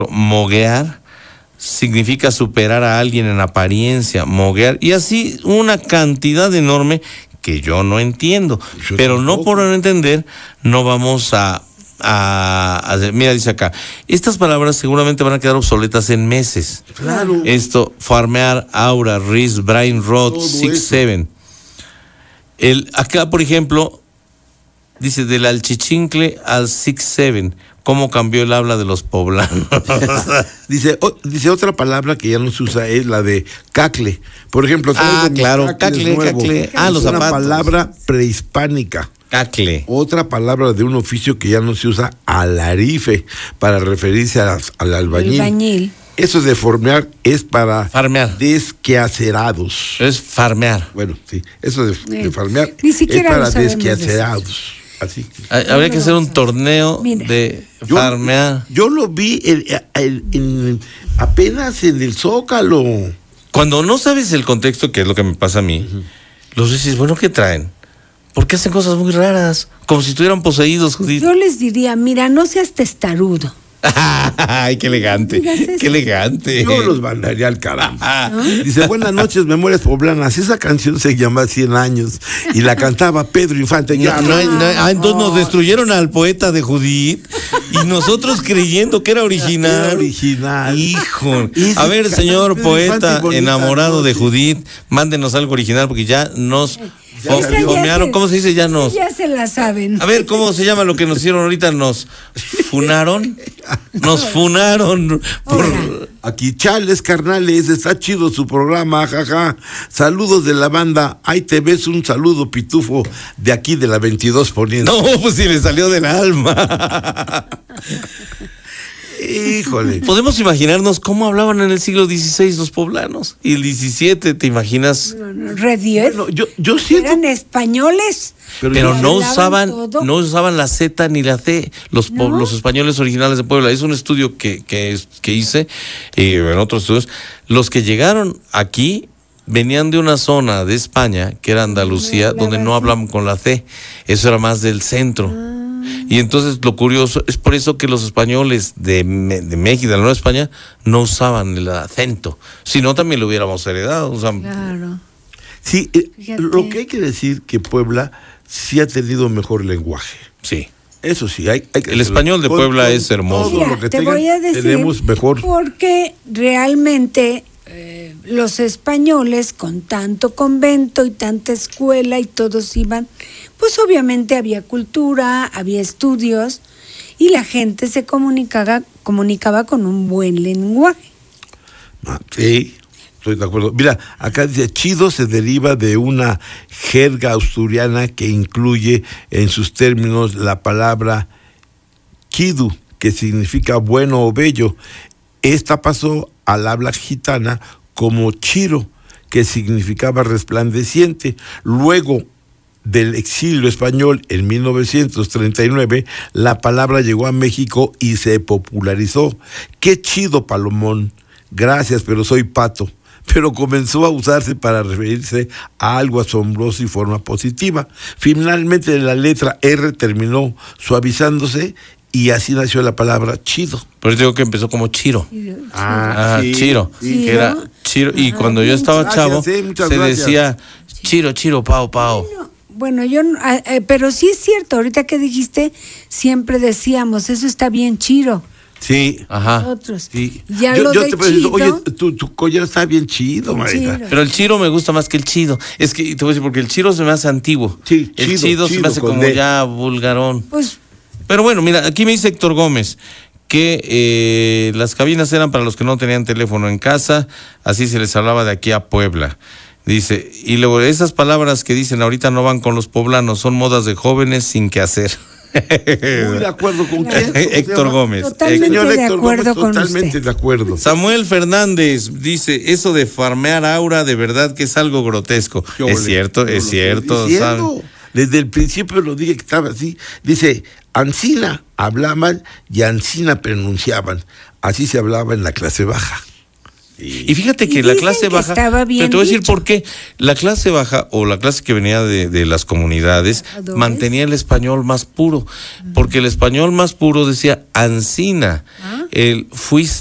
Moguear significa superar a alguien en apariencia, moguear, y así una cantidad enorme que yo no entiendo. Pero no por no entender, no vamos a mira, dice acá, estas palabras seguramente van a quedar obsoletas en meses. Claro. Esto, farmear, aura, Riz, brain rot, 6-7. Acá, por ejemplo, dice del alchichincle al 6-7. ¿Cómo cambió el habla de los poblanos? Dice otra palabra que ya no se usa, es la de cacle. Por ejemplo, claro, cacle. Los zapatos. Una palabra prehispánica. Cacle. Otra palabra de un oficio que ya no se usa, alarife, para referirse al albañil. Eso de formear es para farmear. Desquacerados. Es farmear. Bueno, sí, eso de farmear es para desquacerados. Así. Habría que hacer un torneo de farmear. Yo lo vi apenas en el Zócalo. Cuando no sabes el contexto, que es lo que me pasa a mí, los dices, bueno, ¿qué traen? Porque hacen cosas muy raras, como si estuvieran poseídos, Judith. Yo les diría, mira, no seas testarudo. Ay, qué elegante, qué elegante. Yo los mandaría al carajo. Dice, buenas noches, Memorias Poblanas. Esa canción se llama 100 años y la cantaba Pedro Infante. Entonces nos destruyeron al poeta de Judith y nosotros creyendo que era original. Era original. Hijo. A ver, señor poeta enamorado de Judith, mándenos algo original porque ya nos fomearon. ¿Cómo se dice? Ya se la saben. A ver, ¿cómo se llama lo que nos hicieron ahorita? ¿Nos funaron? Nos funaron. Aquí, chales, carnales, está chido su programa, jaja. Saludos de la banda. Ahí te ves, un saludo, pitufo, de aquí de la 22 Poniente. No, pues si le salió del alma. Híjole. Podemos imaginarnos cómo hablaban en el siglo XVI los poblanos. Y el XVII, ¿te imaginas? Bueno, yo siento... Eran españoles. Pero no usaban la Z ni la C, los españoles originales de Puebla. Es un estudio que hice, y en otros estudios. Los que llegaron aquí venían de una zona de España, que era Andalucía, donde no hablaban con la C. Eso era más del centro. Y entonces lo curioso es por eso que los españoles de México, de la Nueva España, no usaban el acento. Si no, también lo hubiéramos heredado. Claro. Sí, lo que hay que decir que Puebla sí ha tenido mejor lenguaje. Sí. Eso sí, hay que el español de Puebla es hermoso. Mira, te voy a decir, tenemos mejor. Porque realmente los españoles, con tanto convento y tanta escuela y todos iban, pues obviamente había cultura, había estudios y la gente se comunicaba con un buen lenguaje. Sí, estoy de acuerdo. Mira, acá dice, chido se deriva de una jerga asturiana que incluye en sus términos la palabra chidu, que significa bueno o bello. Esta pasó al habla gitana como chiro, que significaba resplandeciente. Luego del exilio español en 1939, la palabra llegó a México y se popularizó. ¡Qué chido, Palomón! Gracias, pero soy pato. Pero comenzó a usarse para referirse a algo asombroso y forma positiva. Finalmente la letra R terminó suavizándose y así nació la palabra chido. Pero digo que empezó como chiro. Sí, chiro. Sí. Que era chiro. Y cuando yo estaba chavo, se decía chiro, pao. Bueno, pero sí es cierto, ahorita que dijiste, siempre decíamos, eso está bien chiro. Sí. Ajá. Nosotros. Sí. Ya yo te pregunto, oye, tu collar está bien chido, Marita. Pero el chiro me gusta más que el chido. Es que te voy a decir, porque el chiro se me hace antiguo. Sí, el chido se me hace como ya vulgarón. Pues. Pero bueno, mira, aquí me dice Héctor Gómez que las cabinas eran para los que no tenían teléfono en casa, así se les hablaba de aquí a Puebla. Dice, y luego esas palabras que dicen ahorita no van con los poblanos, son modas de jóvenes sin qué hacer. Muy de acuerdo con quién. Héctor Gómez. Totalmente de acuerdo con totalmente usted. De acuerdo. Samuel Fernández dice, eso de farmear aura de verdad que es algo grotesco. Es cierto. ¿Sabe? Desde el principio lo dije que estaba así. Dice, Ancina hablaban y Ancina pronunciaban. Así se hablaba en la clase baja. Y fíjate que la clase baja, pero te voy a decir por qué. La clase baja o la clase que venía de las comunidades mantenía el español más puro, porque el español más puro decía ansina, el fuiste